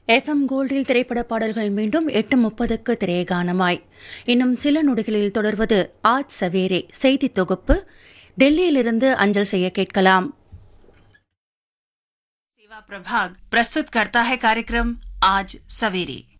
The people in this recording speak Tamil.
எஃப்எம் கோல்டில் திரைப்பட பாடல்கள் மீண்டும் 8:30க்கு திரைகானமாய். இன்னும் சில நொடிகளில் தொடர்வது ஆஜ் சவேரே செய்தி தொகுப்பு. டெல்லியிலிருந்து அஞ்சல் செய்ய கேட்கலாம். सेवा प्रभाग प्रस्तुत करता है कार्यक्रम आज सवेरे।